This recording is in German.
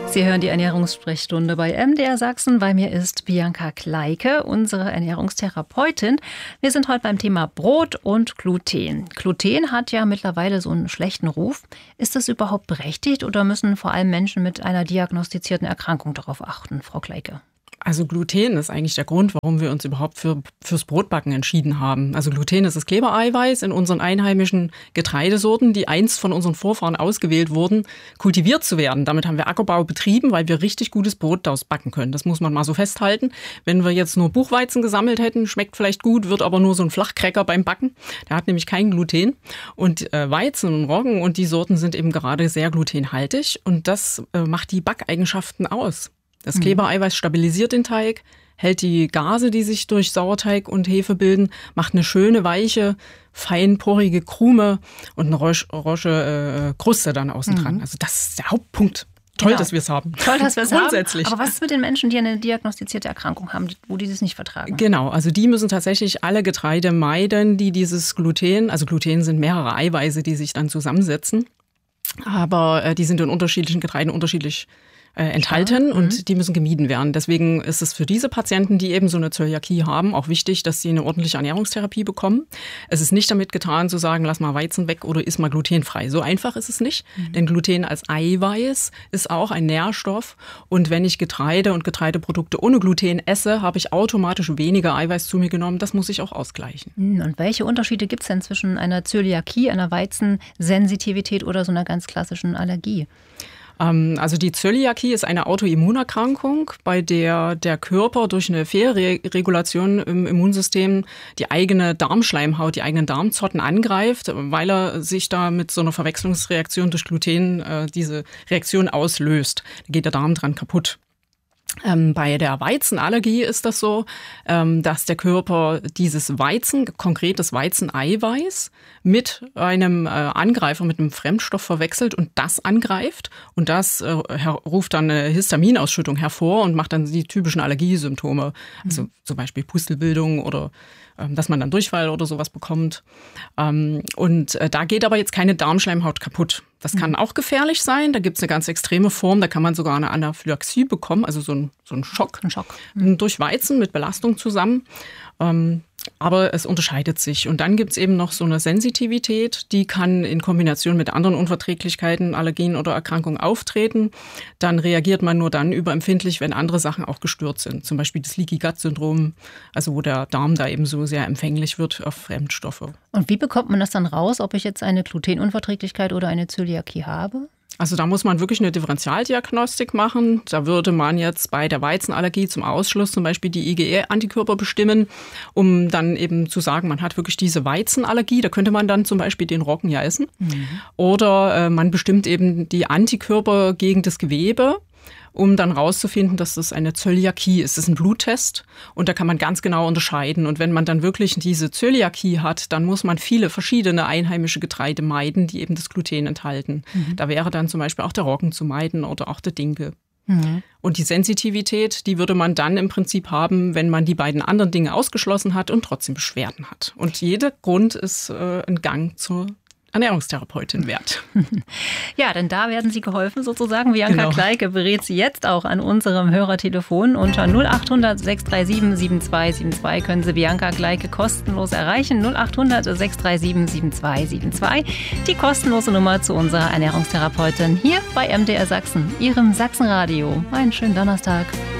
Sie hören die Ernährungssprechstunde bei MDR Sachsen. Bei mir ist Bianca Kleike, unsere Ernährungstherapeutin. Wir sind heute beim Thema Brot und Gluten. Gluten hat ja mittlerweile so einen schlechten Ruf. Ist das überhaupt berechtigt oder müssen vor allem Menschen mit einer diagnostizierten Erkrankung darauf achten, Frau Kleike? Also Gluten ist eigentlich der Grund, warum wir uns überhaupt fürs Brotbacken entschieden haben. Also Gluten ist das Klebereiweiß in unseren einheimischen Getreidesorten, die einst von unseren Vorfahren ausgewählt wurden, kultiviert zu werden. Damit haben wir Ackerbau betrieben, weil wir richtig gutes Brot daraus backen können. Das muss man mal so festhalten. Wenn wir jetzt nur Buchweizen gesammelt hätten, schmeckt vielleicht gut, wird aber nur so ein Flachcracker beim Backen. Der hat nämlich kein Gluten. Und Weizen und Roggen und die Sorten sind eben gerade sehr glutenhaltig. Und das macht die Backeigenschaften aus. Das Klebereiweiß stabilisiert den Teig, hält die Gase, die sich durch Sauerteig und Hefe bilden, macht eine schöne, weiche, feinporige Krume und eine rosche Kruste dann außen dran. Also das ist der Hauptpunkt. Toll, dass wir es haben. Toll, dass wir es haben. Grundsätzlich. Aber was ist mit den Menschen, die eine diagnostizierte Erkrankung haben, wo die das nicht vertragen? Genau, also die müssen tatsächlich alle Getreide meiden, die dieses Gluten, also Gluten sind mehrere Eiweiße, die sich dann zusammensetzen, aber die sind in unterschiedlichen Getreiden unterschiedlich enthalten und die müssen gemieden werden. Deswegen ist es für diese Patienten, die eben so eine Zöliakie haben, auch wichtig, dass sie eine ordentliche Ernährungstherapie bekommen. Es ist nicht damit getan zu sagen, lass mal Weizen weg oder iss mal glutenfrei. So einfach ist es nicht, denn Gluten als Eiweiß ist auch ein Nährstoff und wenn ich Getreide und Getreideprodukte ohne Gluten esse, habe ich automatisch weniger Eiweiß zu mir genommen. Das muss ich auch ausgleichen. Und welche Unterschiede gibt es denn zwischen einer Zöliakie, einer Weizensensitivität oder so einer ganz klassischen Allergie? Also die Zöliakie ist eine Autoimmunerkrankung, bei der der Körper durch eine Fehlregulation im Immunsystem die eigene Darmschleimhaut, die eigenen Darmzotten angreift, weil er sich da mit so einer Verwechslungsreaktion durch Gluten diese Reaktion auslöst. Da geht der Darm dran kaputt. Bei der Weizenallergie ist das so, dass der Körper dieses Weizen, konkret das Weizeneiweiß, mit einem Angreifer, mit einem Fremdstoff verwechselt und das angreift. Und das ruft dann eine Histaminausschüttung hervor und macht dann die typischen Allergiesymptome. Also zum Beispiel Pustelbildung oder dass man dann Durchfall oder sowas bekommt. Und da geht aber jetzt keine Darmschleimhaut kaputt. Das kann auch gefährlich sein. Da gibt es eine ganz extreme Form. Da kann man sogar eine Anaphylaxie bekommen, also so ein Schock. Durch Weizen mit Belastung zusammen. Aber es unterscheidet sich. Und dann gibt es eben noch so eine Sensitivität, die kann in Kombination mit anderen Unverträglichkeiten, Allergien oder Erkrankungen auftreten. Dann reagiert man nur dann überempfindlich, wenn andere Sachen auch gestört sind. Zum Beispiel das Leaky Gut Syndrom, also wo der Darm da eben so sehr empfänglich wird auf Fremdstoffe. Und wie bekommt man das dann raus, ob ich jetzt eine Glutenunverträglichkeit oder eine Zöliakie habe? Also da muss man wirklich eine Differentialdiagnostik machen. Da würde man jetzt bei der Weizenallergie zum Ausschluss zum Beispiel die IgE-Antikörper bestimmen, um dann eben zu sagen, man hat wirklich diese Weizenallergie. Da könnte man dann zum Beispiel den Roggen ja essen. Oder man bestimmt eben die Antikörper gegen das Gewebe, um dann rauszufinden, dass das eine Zöliakie ist. Das ist ein Bluttest und da kann man ganz genau unterscheiden. Und wenn man dann wirklich diese Zöliakie hat, dann muss man viele verschiedene einheimische Getreide meiden, die eben das Gluten enthalten. Da wäre dann zum Beispiel auch der Roggen zu meiden oder auch der Dinkel. Und die Sensitivität, die würde man dann im Prinzip haben, wenn man die beiden anderen Dinge ausgeschlossen hat und trotzdem Beschwerden hat. Und jeder Grund ist ein Gang zur Ernährungstherapeutin wert. Ja, denn da werden Sie geholfen sozusagen. Bianca Kleike berät Sie jetzt auch an unserem Hörertelefon. Unter 0800 637 7272 können Sie Bianca Kleike kostenlos erreichen. 0800 637 7272. Die kostenlose Nummer zu unserer Ernährungstherapeutin hier bei MDR Sachsen, Ihrem Sachsenradio. Einen schönen Donnerstag.